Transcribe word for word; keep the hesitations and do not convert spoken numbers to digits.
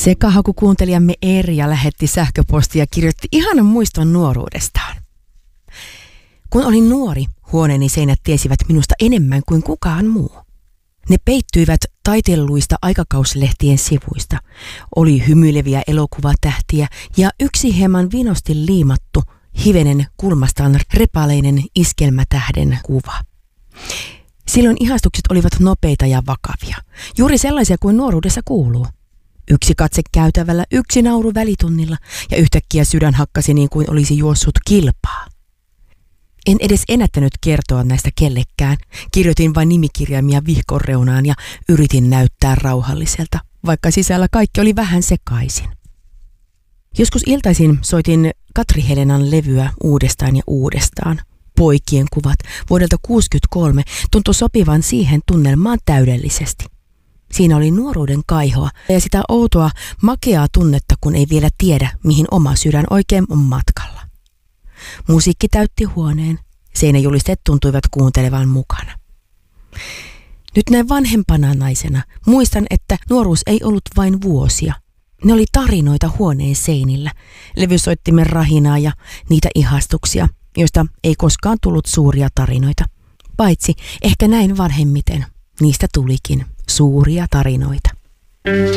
Sekahakukuuntelijamme Erja lähetti sähköpostia ja kirjoitti ihanan muiston nuoruudestaan. Kun olin nuori, huoneeni seinät tiesivät minusta enemmän kuin kukaan muu. Ne peittyivät taitelluista aikakauslehtien sivuista. Oli hymyileviä elokuvatähtiä ja yksi hieman vinosti liimattu, hivenen kulmastaan repaleinen iskelmätähden kuva. Silloin ihastukset olivat nopeita ja vakavia, juuri sellaisia kuin nuoruudessa kuuluu. Yksi katse käytävällä, yksi nauru välitunnilla ja yhtäkkiä sydän hakkasi niin kuin olisi juossut kilpaa. En edes ennättänyt kertoa näistä kellekään. Kirjoitin vain nimikirjaimia vihkon reunaan ja yritin näyttää rauhalliselta, vaikka sisällä kaikki oli vähän sekaisin. Joskus iltaisin soitin Katri Helenan levyä uudestaan ja uudestaan. Poikien kuvat vuodelta kuusikymmentäkolme tuntui sopivan siihen tunnelmaan täydellisesti. Siinä oli nuoruuden kaihoa ja sitä outoa, makeaa tunnetta, kun ei vielä tiedä, mihin oma sydän oikein on matkalla. Musiikki täytti huoneen, seinäjulisteet tuntuivat kuuntelevan mukana. Nyt näin vanhempana naisena muistan, että nuoruus ei ollut vain vuosia. Ne oli tarinoita huoneen seinillä, levysoittimen rahinaa ja niitä ihastuksia, joista ei koskaan tullut suuria tarinoita. Paitsi ehkä näin vanhemmiten niistä tulikin suuria tarinoita.